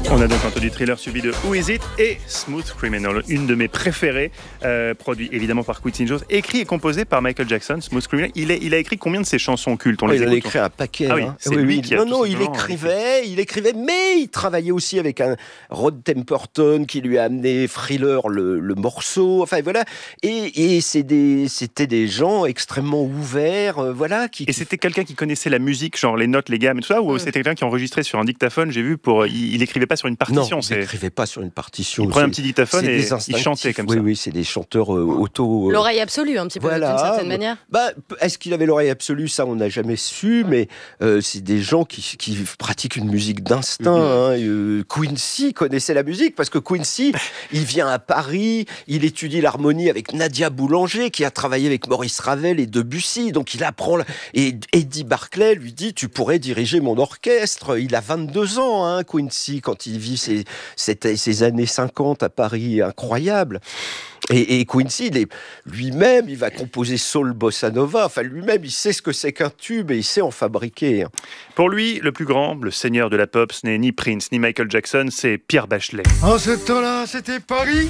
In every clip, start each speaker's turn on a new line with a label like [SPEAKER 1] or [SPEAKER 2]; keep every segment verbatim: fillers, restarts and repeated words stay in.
[SPEAKER 1] On a donc entendu Thriller suivi de Who Is It et Smooth Criminal, une de mes préférées, euh, produit évidemment par Quincy Jones, écrit et composé par Michael Jackson. Smooth Criminal, il, est, il a écrit combien de ses chansons cultes? On
[SPEAKER 2] oh,
[SPEAKER 1] les
[SPEAKER 2] Il
[SPEAKER 1] écoute,
[SPEAKER 2] a écrit
[SPEAKER 1] on...
[SPEAKER 2] un paquet.
[SPEAKER 1] Ah oui,
[SPEAKER 2] hein.
[SPEAKER 1] c'est
[SPEAKER 2] oui,
[SPEAKER 1] lui
[SPEAKER 2] oui.
[SPEAKER 1] qui a
[SPEAKER 2] Non,
[SPEAKER 1] tout
[SPEAKER 2] non, il
[SPEAKER 1] simplement
[SPEAKER 2] écrivait, il écrivait, mais il travaillait aussi avec un Rod Temperton qui lui a amené Thriller, le, le morceau. Enfin voilà, et, et c'est des, c'était des gens extrêmement ouverts, euh, voilà. Qui,
[SPEAKER 1] Et
[SPEAKER 2] qui...
[SPEAKER 1] c'était quelqu'un qui connaissait la musique, genre les notes, les gammes et tout ça, ou
[SPEAKER 2] Mm.
[SPEAKER 1] c'était quelqu'un qui enregistrait sur un dictaphone? J'ai vu, pour, il, il écrivait pas sur une partition.
[SPEAKER 2] Non,
[SPEAKER 1] c'est...
[SPEAKER 2] il n'écrivait pas sur une partition.
[SPEAKER 1] Il prenait un
[SPEAKER 2] C'est-
[SPEAKER 1] petit dictaphone
[SPEAKER 2] c'est
[SPEAKER 1] et
[SPEAKER 2] des
[SPEAKER 1] il
[SPEAKER 2] instinctifs.
[SPEAKER 1] chantait comme
[SPEAKER 2] oui,
[SPEAKER 1] ça.
[SPEAKER 2] Oui, c'est des chanteurs euh, auto. euh,
[SPEAKER 3] L'oreille absolue, un petit peu,
[SPEAKER 2] Voilà.
[SPEAKER 3] d'une certaine manière.
[SPEAKER 2] Bah, est-ce qu'il avait l'oreille absolue? Ça, on n'a jamais su, mais euh, c'est des gens qui, qui pratiquent une musique d'instinct.
[SPEAKER 1] Mhm.
[SPEAKER 2] hein. Euh, Quincy connaissait la musique, parce que Quincy, il vient à Paris, il étudie l'harmonie avec Nadia Boulanger, qui a travaillé avec Maurice Ravel et Debussy, donc il apprend... la- Et Eddie Barclay lui dit, tu pourrais diriger mon orchestre. Il a vingt-deux ans, hein, Quincy, quand il vit ses, ses, ses années cinquante à Paris, incroyable. Et, et Quincy, il est, lui-même, il va composer soul bossa nova. Enfin, lui-même, il sait ce que c'est qu'un tube et il sait en fabriquer.
[SPEAKER 1] Pour lui, le plus grand, le seigneur de la pop, ce n'est ni Prince ni Michael Jackson, c'est Pierre Bachelet.
[SPEAKER 4] En ce temps-là, c'était Paris.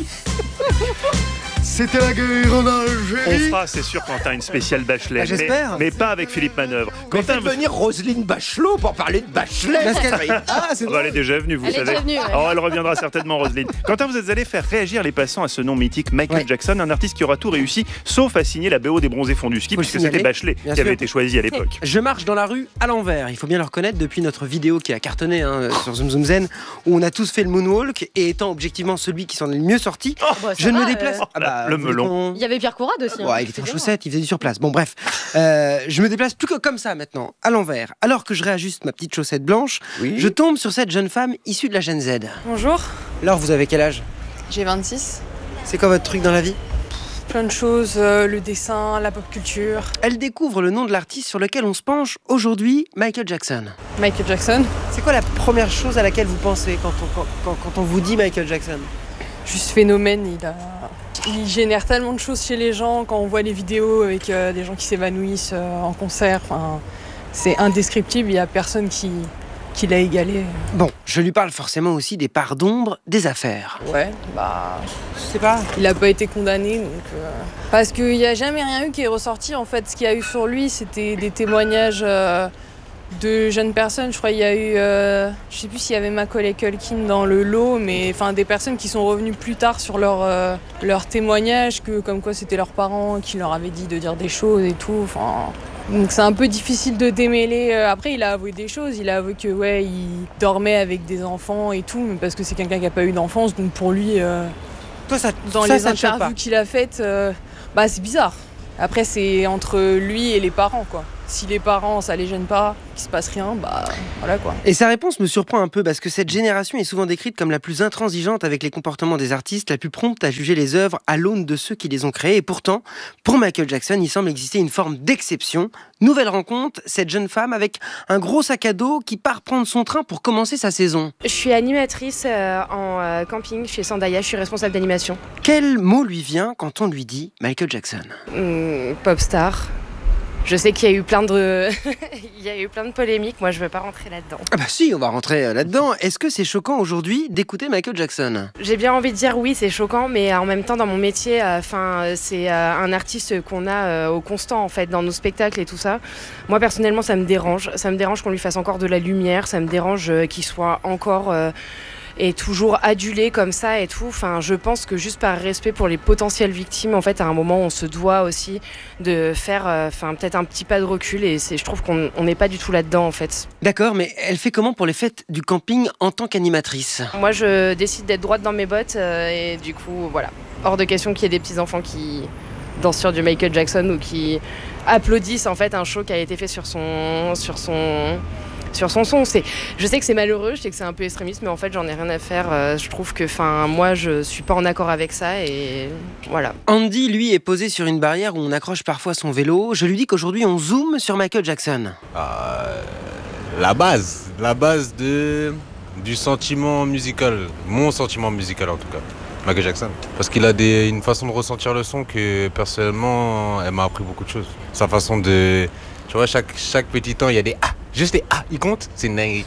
[SPEAKER 4] C'était la guerre en
[SPEAKER 1] On
[SPEAKER 4] Algérie.
[SPEAKER 1] fera, c'est sûr, Quentin, une spéciale Bachelet,
[SPEAKER 5] Ah, j'espère.
[SPEAKER 1] mais, mais pas avec Philippe Manœuvre.
[SPEAKER 2] Mais
[SPEAKER 1] Quentin,
[SPEAKER 2] faites venir Roselyne Bachelot pour parler de Bachelet.
[SPEAKER 5] Parce qu'elle- Ah, c'est
[SPEAKER 1] oh, elle est déjà venue, vous
[SPEAKER 3] Elle est
[SPEAKER 1] savez.
[SPEAKER 3] déjà venue, ouais.
[SPEAKER 1] Oh, elle reviendra certainement, Roselyne. Quentin, vous êtes allé faire réagir les passants à ce nom mythique, Michael
[SPEAKER 5] Ouais.
[SPEAKER 1] Jackson, un artiste qui aura tout réussi, sauf à signer la B O des Bronzés fonds du ski,
[SPEAKER 5] Faut le
[SPEAKER 1] puisque c'était
[SPEAKER 5] signaler,
[SPEAKER 1] Bachelet
[SPEAKER 5] bien
[SPEAKER 1] qui avait
[SPEAKER 5] sûr.
[SPEAKER 1] été choisi à l'époque.
[SPEAKER 5] Je marche dans la rue à l'envers. Il faut bien le reconnaître depuis notre vidéo qui a cartonné hein, sur Zoom Zoom Zen, où on a tous fait le moonwalk. Et étant objectivement celui qui s'en est le mieux sorti,
[SPEAKER 3] Bah, ça
[SPEAKER 5] je ne
[SPEAKER 3] va,
[SPEAKER 5] me déplace.
[SPEAKER 3] euh,
[SPEAKER 5] Ah bah,
[SPEAKER 1] le
[SPEAKER 5] vous voulez
[SPEAKER 1] melon.
[SPEAKER 5] qu'on-
[SPEAKER 3] Il y avait Pierre Courade aussi. hein.
[SPEAKER 5] Ouais, il était en
[SPEAKER 3] C'est
[SPEAKER 5] chaussettes, il faisait du surplace. Bon, bref, Euh, je me déplace plus que comme ça maintenant, à l'envers. Alors que je réajuste ma petite chaussette blanche,
[SPEAKER 2] Oui.
[SPEAKER 5] je tombe sur cette jeune femme issue de la Gen Z.
[SPEAKER 6] Bonjour,
[SPEAKER 5] Alors, vous avez quel âge?
[SPEAKER 6] j'ai vingt-six.
[SPEAKER 5] C'est quoi votre truc dans la vie?
[SPEAKER 6] Plein de choses, euh, le dessin, la pop culture.
[SPEAKER 5] Elle découvre le nom de l'artiste sur lequel on se penche aujourd'hui, Michael Jackson.
[SPEAKER 6] Michael Jackson,
[SPEAKER 5] C'est quoi la première chose à laquelle vous pensez quand on, quand, quand- quand on vous dit Michael Jackson?
[SPEAKER 6] juste phénomène, il, a... il génère tellement de choses chez les gens quand on voit les vidéos avec euh, des gens qui s'évanouissent euh, en concert. Enfin, c'est indescriptible, il n'y a personne qui, qui l'a égalé.
[SPEAKER 5] Bon, je lui parle forcément aussi des parts d'ombre des affaires.
[SPEAKER 6] Ouais, bah,
[SPEAKER 5] Je sais pas.
[SPEAKER 6] il n'a pas été condamné, donc... euh, Parce qu'il n'y a jamais rien eu qui est ressorti, en fait. Ce qu'il y a eu sur lui, c'était des témoignages... euh, de jeunes personnes. Je crois qu'il y a eu, euh, je sais plus s'il y avait Macaulay Culkin dans le lot, mais enfin des personnes qui sont revenues plus tard sur leur euh, leur témoignage, que comme quoi c'était leurs parents qui leur avaient dit de dire des choses et tout. Enfin, donc c'est un peu difficile de démêler. Après, il a avoué des choses. Il a avoué que ouais, il dormait avec des enfants et tout, mais parce que c'est quelqu'un qui a pas eu d'enfance, donc pour lui, euh,
[SPEAKER 5] Toi, ça,
[SPEAKER 6] dans
[SPEAKER 5] ça,
[SPEAKER 6] les
[SPEAKER 5] ça te choque pas.
[SPEAKER 6] interviews qu'il a faites, euh, bah c'est bizarre. Après, c'est entre lui et les parents, quoi. Si les parents, ça les gêne pas, qu'il se passe rien, bah voilà quoi.
[SPEAKER 5] Et sa réponse me surprend un peu parce que cette génération est souvent décrite comme la plus intransigeante avec les comportements des artistes, la plus prompte à juger les œuvres à l'aune de ceux qui les ont créées. Et pourtant, pour Michael Jackson, il semble exister une forme d'exception. Nouvelle rencontre, cette jeune femme avec un gros sac à dos qui part prendre son train pour commencer sa saison.
[SPEAKER 7] Je suis animatrice euh, en euh, camping chez Sandaya, je suis responsable d'animation.
[SPEAKER 5] Quel mot lui vient quand on lui dit Michael Jackson?
[SPEAKER 7] Hum, pop star. Je sais qu'il y a eu plein de, il y a eu plein de polémiques. Moi, je veux pas rentrer là-dedans.
[SPEAKER 5] Ah bah si, on va rentrer euh, là-dedans. Est-ce que c'est choquant aujourd'hui d'écouter Michael Jackson?
[SPEAKER 7] J'ai bien envie de dire oui, c'est choquant, mais en même temps, dans mon métier, enfin, euh, c'est euh, un artiste qu'on a euh, au constant en fait dans nos spectacles et tout ça. Moi, personnellement, ça me dérange. Ça me dérange qu'on lui fasse encore de la lumière. Ça me dérange euh, qu'il soit encore euh, et toujours adulé comme ça et tout. Enfin, je pense que juste par respect pour les potentielles victimes, en fait, à un moment, on se doit aussi de faire, euh, enfin, peut-être un petit pas de recul. Et c'est, je trouve qu'on on n'est pas du tout là-dedans, en fait.
[SPEAKER 5] D'accord, mais elle fait comment pour les fêtes du camping en tant qu'animatrice?
[SPEAKER 7] Moi, je décide d'être droite dans mes bottes euh, et du coup, voilà, hors de question qu'il y ait des petits enfants qui dansent sur du Michael Jackson ou qui applaudissent en fait un show qui a été fait sur son, sur son. sur son son. C'est, je sais que c'est malheureux, je sais que c'est un peu extrémiste, mais en fait j'en ai rien à faire. Euh, je trouve que enfin, moi je suis pas en accord avec ça et voilà.
[SPEAKER 5] Andy, lui, est posé sur une barrière où on accroche parfois son vélo. Je lui dis qu'aujourd'hui on zoome sur Michael Jackson.
[SPEAKER 8] Euh, la base, la base de, du sentiment musical, mon sentiment musical en tout cas, Michael Jackson. Parce qu'il a des, une façon de ressentir le son que personnellement, elle m'a appris beaucoup de choses. Sa façon de, tu vois, chaque, chaque petit temps, il y a des ah, Juste les ah, il compte, c'est une dinguerie.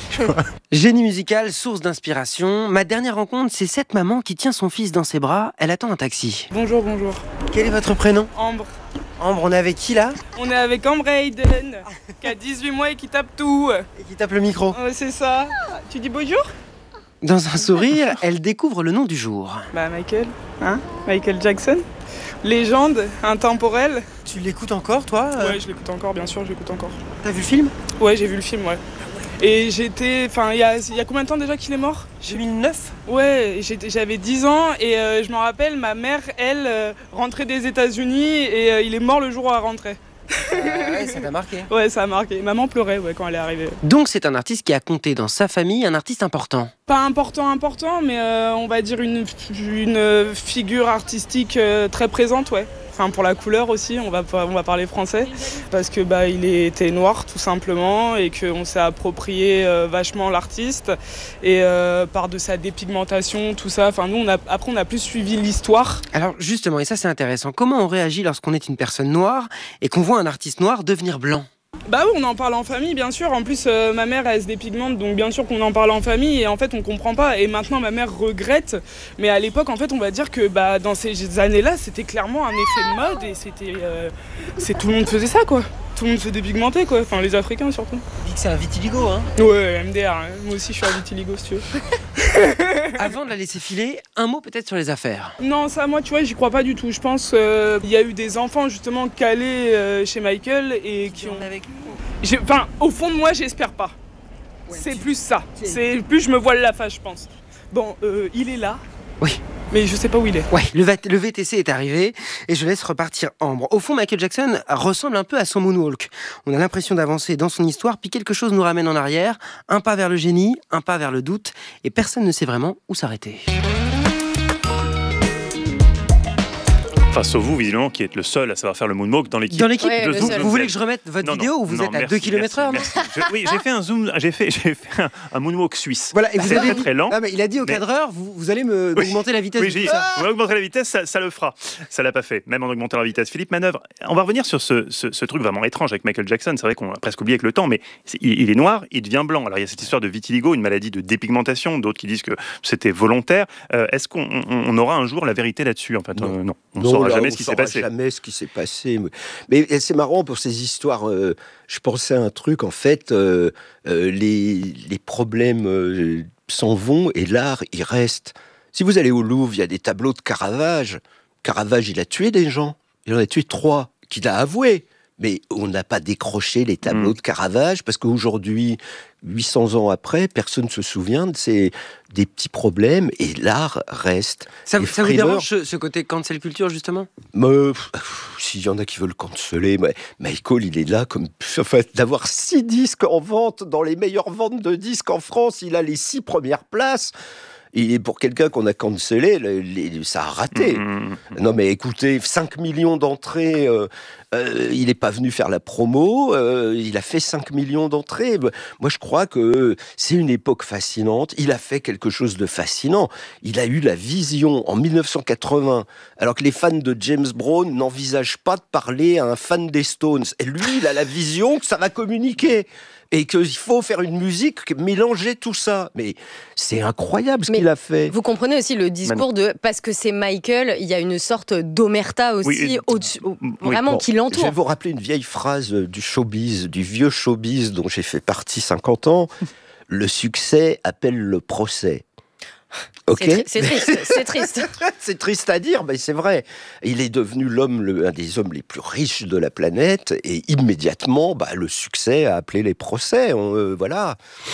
[SPEAKER 5] Génie musical, source d'inspiration. Ma dernière rencontre, c'est cette maman qui tient son fils dans ses bras. Elle attend un taxi.
[SPEAKER 3] Bonjour, bonjour.
[SPEAKER 5] Quel est votre prénom?
[SPEAKER 3] Ambre.
[SPEAKER 5] Ambre, on est avec qui là?
[SPEAKER 3] On est avec Ambre Hayden, qui a dix-huit mois et qui tape tout.
[SPEAKER 5] Et qui tape le micro.
[SPEAKER 3] Ouais, c'est ça. Tu dis bonjour?
[SPEAKER 5] Dans un sourire, elle découvre le nom du jour.
[SPEAKER 3] Bah Michael, hein? Michael Jackson. Légende, intemporelle.
[SPEAKER 5] Tu l'écoutes encore, toi?
[SPEAKER 3] Ouais, je l'écoute encore, bien sûr, je l'écoute encore.
[SPEAKER 5] T'as vu le film?
[SPEAKER 3] Ouais, j'ai vu le film, ouais. Et j'étais... Enfin, il y a, y a combien de temps déjà qu'il est mort?
[SPEAKER 5] deux mille neuf.
[SPEAKER 3] Ouais, j'étais, j'avais dix ans et euh, je me rappelle, ma mère, elle, euh, rentrait des États-Unis et euh, il est mort le jour où elle rentrait.
[SPEAKER 5] Euh, ouais, ça t'a marqué.
[SPEAKER 3] Ouais, ça a marqué. Maman pleurait ouais, quand elle est arrivée.
[SPEAKER 5] Donc c'est un artiste qui a compté dans sa famille, un artiste important.
[SPEAKER 3] Pas important, important, mais euh, on va dire une, une figure artistique euh, très présente, ouais. Enfin, pour la couleur aussi, on va, on va parler français, parce que bah, il était noir tout simplement et qu'on s'est approprié euh, vachement l'artiste et euh, par de sa dépigmentation, tout ça. Enfin, nous, on a, après, on a plus suivi l'histoire.
[SPEAKER 5] Alors justement, et ça c'est intéressant, comment on réagit lorsqu'on est une personne noire et qu'on voit un artiste noir devenir blanc?
[SPEAKER 3] Bah oui, on en parle en famille, bien sûr. En plus, euh, ma mère, elle se dépigmente, donc bien sûr qu'on en parle en famille. Et en fait, on comprend pas. Et maintenant, ma mère regrette. Mais à l'époque, en fait, on va dire que bah, dans ces années-là, c'était clairement un effet de mode. Et c'était, euh, c'est tout le monde faisait ça, quoi. Tout le monde se dépigmentait, quoi. Enfin, les Africains, surtout.
[SPEAKER 5] Dit que c'est un vitiligo, hein?
[SPEAKER 3] Ouais, M D R. Hein. Moi aussi, je suis un vitiligo, si tu veux.
[SPEAKER 5] Avant de la laisser filer, un mot peut-être sur les affaires.
[SPEAKER 3] Non, ça, moi, tu vois, j'y crois pas du tout. Je pense qu'il euh, y a eu des enfants, justement, calés euh, chez Michael et qui ont...
[SPEAKER 5] avec lui.
[SPEAKER 3] J'ai- Enfin, au fond de moi, j'espère pas.
[SPEAKER 5] Ouais,
[SPEAKER 3] c'est
[SPEAKER 5] tu-
[SPEAKER 3] plus ça. C'est plus je me voile la face, je pense. Bon, euh, il est là.
[SPEAKER 5] Oui.
[SPEAKER 3] Mais je sais pas où il est.
[SPEAKER 5] Ouais, le, va- le V T C est arrivé et je laisse repartir Ambre. Au fond, Michael Jackson ressemble un peu à son moonwalk. On a l'impression d'avancer dans son histoire, puis quelque chose nous ramène en arrière. Un pas vers le génie, un pas vers le doute, et personne ne sait vraiment où s'arrêter.
[SPEAKER 1] Enfin, sauf vous, visiblement, qui êtes le seul à savoir faire le moonwalk dans l'équipe.
[SPEAKER 5] Dans l'équipe,
[SPEAKER 6] Ouais,
[SPEAKER 1] De
[SPEAKER 6] le
[SPEAKER 1] zoom,
[SPEAKER 6] seul.
[SPEAKER 1] je
[SPEAKER 5] vous voulez
[SPEAKER 1] sais.
[SPEAKER 5] que je remette votre
[SPEAKER 1] Non,
[SPEAKER 5] vidéo
[SPEAKER 1] non,
[SPEAKER 5] ou vous
[SPEAKER 1] non,
[SPEAKER 5] êtes à
[SPEAKER 1] merci,
[SPEAKER 5] deux kilomètres heure?
[SPEAKER 1] merci, merci. Je- Oui, j'ai fait un zoom, j'ai fait, j'ai fait un, un moonwalk suisse.
[SPEAKER 5] Voilà, et vous
[SPEAKER 1] C'est
[SPEAKER 5] avez
[SPEAKER 1] très
[SPEAKER 5] dit-
[SPEAKER 1] très lent.
[SPEAKER 5] Ah, mais il a dit au
[SPEAKER 1] Mais-
[SPEAKER 5] cadreur, vous, vous allez me
[SPEAKER 1] Oui.
[SPEAKER 5] augmenter la vitesse.
[SPEAKER 1] Oui,
[SPEAKER 5] de
[SPEAKER 1] j'ai
[SPEAKER 5] tout
[SPEAKER 1] dit,
[SPEAKER 5] ça.
[SPEAKER 1] on va augmenter la vitesse, ça, ça le fera. Ça l'a pas fait, même en augmentant la vitesse. Philippe Manœuvre, on va revenir sur ce, ce, ce truc vraiment étrange avec Michael Jackson. C'est vrai qu'on a presque oublié avec le temps, mais c'est- il, il est noir, il devient blanc. Alors il y a cette histoire de vitiligo, une maladie de dépigmentation, d'autres qui disent que c'était volontaire. Euh, Est-ce qu'on on, on aura un jour la vérité là-dessus en fait?
[SPEAKER 2] Non.
[SPEAKER 1] Euh, non, on ne
[SPEAKER 2] Non,
[SPEAKER 1] saura
[SPEAKER 2] là,
[SPEAKER 1] jamais
[SPEAKER 2] on
[SPEAKER 1] ce qui s'est
[SPEAKER 2] saura
[SPEAKER 1] passé.
[SPEAKER 2] jamais ce qui s'est passé. Mais mais c'est marrant pour ces histoires. euh, je pensais à un truc, en fait, euh, euh, les, les problèmes euh, s'en vont et l'art, il reste. Si vous allez au Louvre, il y a des tableaux de Caravage. Caravage, il a tué des gens. Il en a tué trois, qu'il a avoué. Mais on n'a pas décroché les tableaux
[SPEAKER 1] Mm.
[SPEAKER 2] de Caravage, parce qu'aujourd'hui, huit cents ans après, personne ne se souvient de ces des petits problèmes, et l'art reste.
[SPEAKER 5] Ça,
[SPEAKER 2] Les
[SPEAKER 5] ça vous
[SPEAKER 2] frimeurs-
[SPEAKER 5] dérange ce, ce côté cancel culture, justement?
[SPEAKER 2] Mais, pff, s'il y en a qui veulent canceller, mais Michael, il est là comme en fait, d'avoir six disques en vente dans les meilleures ventes de disques en France. Il a les six premières places. Et pour quelqu'un qu'on a cancellé, les- les- ça a raté.
[SPEAKER 1] Mmh.
[SPEAKER 2] Non mais écoutez, cinq millions d'entrées, euh, euh, il n'est pas venu faire la promo, euh, il a fait cinq millions d'entrées. Moi je crois que c'est une époque fascinante, il a fait quelque chose de fascinant. Il a eu la vision en mille neuf cent quatre-vingts, alors que les fans de James Brown n'envisagent pas de parler à un fan des Stones. Et lui, il a la vision que ça va communiquer. Et qu'il faut faire une musique, mélanger tout ça. Mais c'est incroyable ce
[SPEAKER 6] Mais
[SPEAKER 2] qu'il a fait.
[SPEAKER 6] Vous comprenez aussi le discours de parce que c'est Michael, il y a une sorte d'omerta aussi
[SPEAKER 1] Oui, et-
[SPEAKER 6] au-dessus, au-
[SPEAKER 1] oui,
[SPEAKER 6] vraiment
[SPEAKER 2] Bon,
[SPEAKER 6] qui
[SPEAKER 2] Je vais
[SPEAKER 6] l'entoure.
[SPEAKER 2] vous rappeler une vieille phrase euh, du showbiz, du vieux showbiz dont j'ai fait partie cinquante ans. Le succès appelle le procès. Ok.
[SPEAKER 6] C'est tri- c'est triste, c'est triste.
[SPEAKER 2] C'est triste à dire, mais c'est vrai. Il est devenu l'homme, le- un des hommes les plus riches de la planète, et immédiatement, bah, le succès a appelé les procès. On, euh, voilà.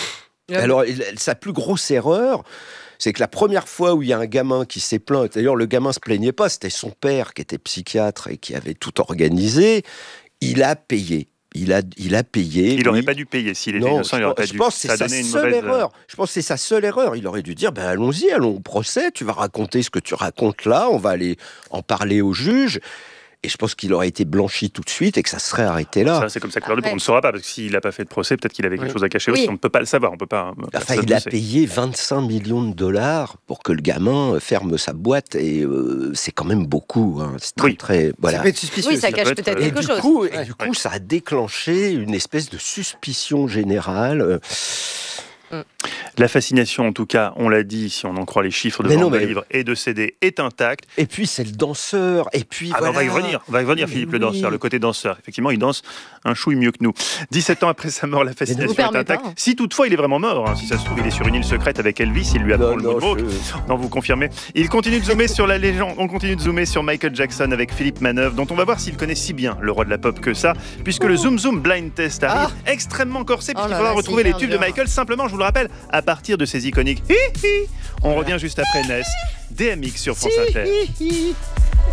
[SPEAKER 6] Ah
[SPEAKER 2] Alors, il- sa plus grosse erreur, c'est que la première fois où il y a un gamin qui s'est plaint, d'ailleurs le gamin se plaignait pas, c'était son père qui était psychiatre et qui avait tout organisé, il a payé. Il a, il a payé.
[SPEAKER 1] Il n'aurait
[SPEAKER 2] oui.
[SPEAKER 1] pas dû payer. S'il était
[SPEAKER 2] Non,
[SPEAKER 1] innocent,
[SPEAKER 2] je,
[SPEAKER 1] il n'aurait
[SPEAKER 2] pense-
[SPEAKER 1] pas
[SPEAKER 2] je
[SPEAKER 1] dû.
[SPEAKER 2] pense que c'est
[SPEAKER 1] Ça a
[SPEAKER 2] sa
[SPEAKER 1] donné une
[SPEAKER 2] seule
[SPEAKER 1] mauvaise-
[SPEAKER 2] erreur. Je pense que c'est sa seule erreur. Il aurait dû dire, ben allons-y, allons au procès, tu vas raconter ce que tu racontes là, on va aller en parler au juge. et je pense qu'il aurait été blanchi tout de suite et que ça serait arrêté là.
[SPEAKER 1] Ça, c'est comme ça couleur de peau. On ne saura pas, parce que s'il n'a pas fait de procès, peut-être qu'il avait quelque
[SPEAKER 5] Oui.
[SPEAKER 1] chose à cacher
[SPEAKER 6] Oui.
[SPEAKER 1] aussi. On ne peut pas le savoir. On peut pas,
[SPEAKER 2] Enfin, il a payé vingt-cinq millions de dollars pour que le gamin ferme sa boîte et euh, c'est quand même beaucoup. Hein. C'est très,
[SPEAKER 1] Oui.
[SPEAKER 2] très, voilà.
[SPEAKER 5] Ça peut être suspicieux.
[SPEAKER 6] Oui, ça
[SPEAKER 5] aussi.
[SPEAKER 6] cache
[SPEAKER 1] peut être,
[SPEAKER 6] peut-être
[SPEAKER 1] euh,
[SPEAKER 2] Et
[SPEAKER 6] quelque
[SPEAKER 2] du
[SPEAKER 6] chose.
[SPEAKER 2] coup, et
[SPEAKER 5] Ouais.
[SPEAKER 2] du coup, ça a déclenché une espèce de suspicion générale. Euh,
[SPEAKER 1] La fascination, en tout cas, on l'a dit, si on en croit les chiffres de
[SPEAKER 2] Mais
[SPEAKER 1] vente
[SPEAKER 2] non,
[SPEAKER 1] de
[SPEAKER 2] mais-
[SPEAKER 1] livres et de C D, est intacte.
[SPEAKER 2] Et puis c'est le danseur. Et puis
[SPEAKER 1] Ah, bah,
[SPEAKER 2] voilà.
[SPEAKER 1] on va y revenir, on va y revenir,
[SPEAKER 2] Mais
[SPEAKER 1] Philippe, le
[SPEAKER 2] oui.
[SPEAKER 1] danseur, le côté danseur. Effectivement, il danse un chouille mieux que nous. dix-sept ans après sa mort, la fascination
[SPEAKER 6] vous
[SPEAKER 1] est
[SPEAKER 6] permet
[SPEAKER 1] intacte.
[SPEAKER 6] pas, hein.
[SPEAKER 1] Si toutefois il est vraiment mort, hein, si ça se trouve, il est sur une île secrète avec Elvis, il lui apprend
[SPEAKER 2] Non,
[SPEAKER 1] le mot de
[SPEAKER 2] non,
[SPEAKER 1] broke.
[SPEAKER 2] je-
[SPEAKER 1] Non, vous confirmez. Il continue de zoomer sur la légende, on continue de zoomer sur Michael Jackson avec Philippe Manœuvre, dont on va voir s'il connaît si bien le roi de la pop que ça, puisque le Zoom Zoom Blind Test arrive extrêmement corsé,
[SPEAKER 6] Oh
[SPEAKER 1] puisqu'il
[SPEAKER 6] là
[SPEAKER 1] faudra
[SPEAKER 6] là,
[SPEAKER 1] retrouver
[SPEAKER 6] c'est
[SPEAKER 1] les
[SPEAKER 6] hyper
[SPEAKER 1] tubes de
[SPEAKER 6] dur.
[SPEAKER 1] Michael, simplement, je vous le rappelle, à partir de ces iconiques. Hi, hi. On revient juste après Ness, D M X sur France Inter.